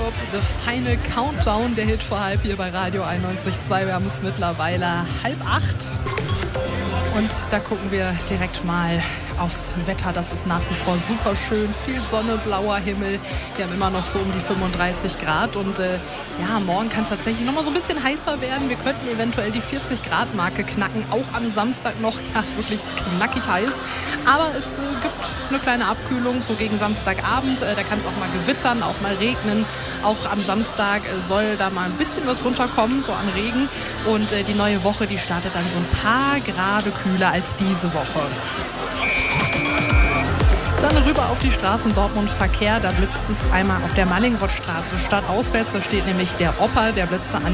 Europe, The Final Countdown, der Hit vor halb hier bei Radio 91.2. Wir haben es mittlerweile 7:30 und da gucken wir direkt mal aufs Wetter. Das ist nach wie vor super schön, viel Sonne, blauer Himmel. Wir haben immer noch so um die 35 Grad und morgen kann es tatsächlich noch mal so ein bisschen heißer werden. Wir könnten eventuell die 40 Grad Marke knacken, auch am Samstag noch, wirklich knackig heiß. Aber es gibt eine kleine Abkühlung, so gegen Samstagabend. Da kann es auch mal gewittern, auch mal regnen. Auch am Samstag soll da mal ein bisschen was runterkommen, so an Regen. Und die neue Woche, die startet dann so ein paar Grade kühler als diese Woche. Dann rüber auf die Straßen Dortmund Verkehr. Da blitzt es einmal auf der Mallingrothstraße stadtauswärts. Da steht nämlich der Opa, der Blitzer an